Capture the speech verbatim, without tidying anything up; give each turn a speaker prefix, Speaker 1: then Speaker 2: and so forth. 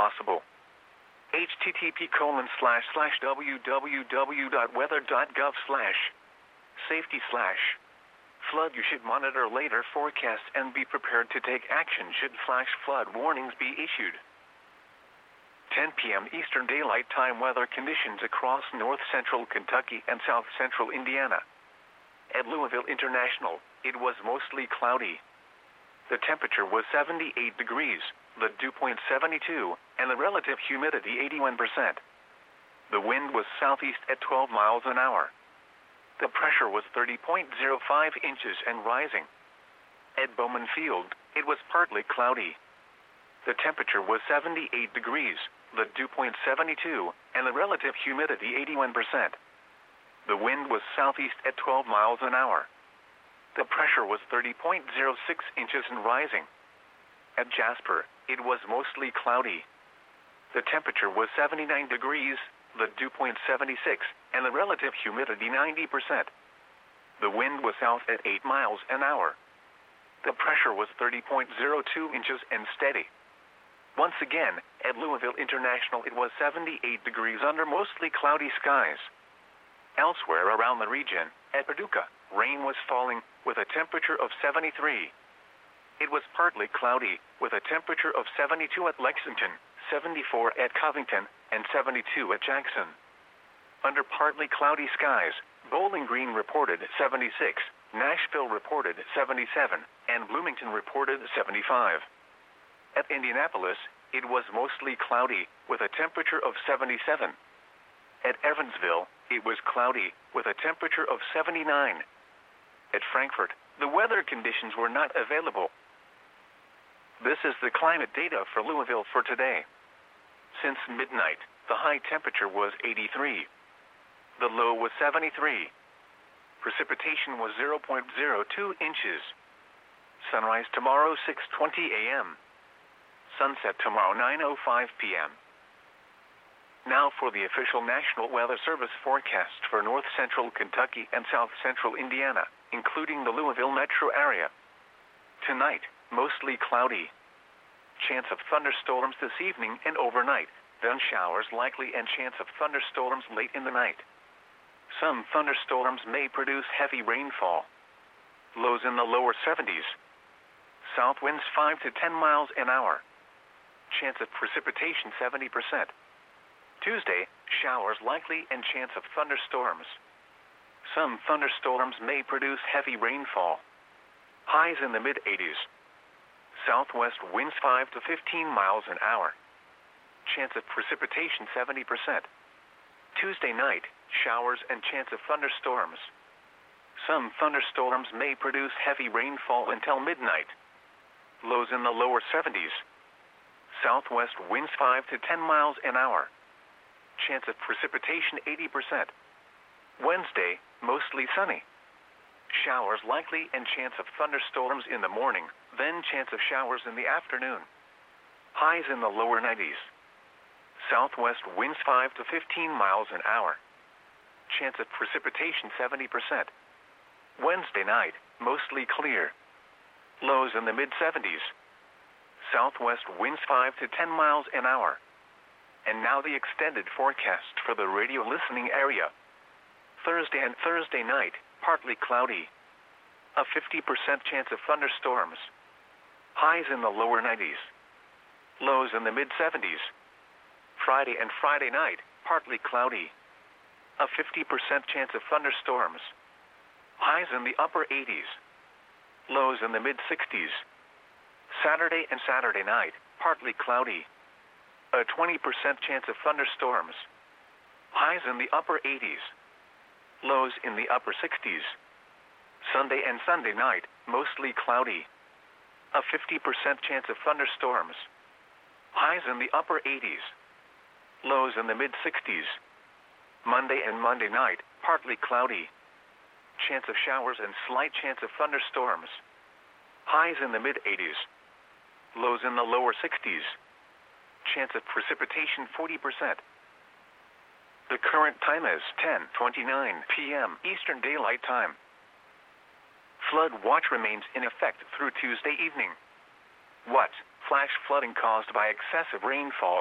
Speaker 1: possible. http colon slash slash www.weather.gov slash safety slash flood. You should monitor later forecasts and be prepared to take action should flash flood warnings be issued. ten p m Eastern Daylight Time weather conditions across north central Kentucky and south central Indiana. At Louisville International, it was mostly cloudy. The temperature was seventy-eight degrees, the dew point seventy-two, and the relative humidity eighty-one percent. The wind was southeast at twelve miles an hour. The pressure was thirty point zero five inches and rising. At Bowman Field, it was partly cloudy. The temperature was seventy-eight degrees, the dew point seventy-two, and the relative humidity eighty-one percent. The wind was southeast at twelve miles an hour. The pressure was thirty point zero six inches and rising. At Jasper, it was mostly cloudy. The temperature was seventy-nine degrees, the dew point seventy-six, and the relative humidity ninety percent. The wind was south at eight miles an hour. The pressure was thirty point zero two inches and steady. Once again, at Louisville International, it was seventy-eight degrees under mostly cloudy skies. Elsewhere around the region, at Paducah, rain was falling with a temperature of seventy-three. It was partly cloudy with a temperature of seventy-two at Lexington, seventy-four at Covington, and seventy-two at Jackson. Under partly cloudy skies, Bowling Green reported seventy-six, Nashville reported seventy-seven, and Bloomington reported seventy-five. At Indianapolis, it was mostly cloudy with a temperature of seventy-seven. At Evansville, it was cloudy with a temperature of seventy-nine. At Frankfort, the weather conditions were not available. This is the climate data for Louisville for today. Since midnight, the high temperature was eighty-three. The low was seventy-three. Precipitation was zero point zero two inches. Sunrise tomorrow six twenty a m Sunset tomorrow nine oh five p m Now for the official National Weather Service forecast for north central Kentucky and south central Indiana, including the Louisville metro area. Tonight, mostly cloudy. Chance of thunderstorms this evening and overnight, then showers likely and chance of thunderstorms late in the night. Some thunderstorms may produce heavy rainfall. Lows in the lower seventies. South winds five to ten miles an hour. Chance of precipitation seventy percent. Tuesday, showers likely and chance of thunderstorms. Some thunderstorms may produce heavy rainfall. Highs in the mid eighties. Southwest winds five to fifteen miles an hour. Chance of precipitation seventy percent. Tuesday night, showers and chance of thunderstorms. Some thunderstorms may produce heavy rainfall until midnight. Lows in the lower seventies. Southwest winds five to ten miles an hour. Chance of precipitation eighty percent. Wednesday, mostly sunny. Showers likely and chance of thunderstorms in the morning, then chance of showers in the afternoon. Highs in the lower nineties. Southwest winds five to fifteen miles an hour. Chance of precipitation seventy percent. Wednesday night, mostly clear. Lows in the mid seventies. Southwest winds five to ten miles an hour. And now the extended forecast for the radio listening area. Thursday and Thursday night, partly cloudy. A fifty percent chance of thunderstorms. Highs in the lower nineties. Lows in the mid seventies. Friday and Friday night, partly cloudy. A fifty percent chance of thunderstorms. Highs in the upper eighties. Lows in the mid sixties. Saturday and Saturday night, partly cloudy. A twenty percent chance of thunderstorms. Highs in the upper eighties. Lows in the upper sixties. Sunday and Sunday night, mostly cloudy. A fifty percent chance of thunderstorms. Highs in the upper eighties. Lows in the mid sixties. Monday and Monday night, partly cloudy. Chance of showers and slight chance of thunderstorms. Highs in the mid eighties. Lows in the lower sixties. Chance of precipitation forty percent. The current time is ten twenty-nine p m Eastern Daylight Time. Flood watch remains in effect through Tuesday evening. What? Flash flooding caused by excessive rainfall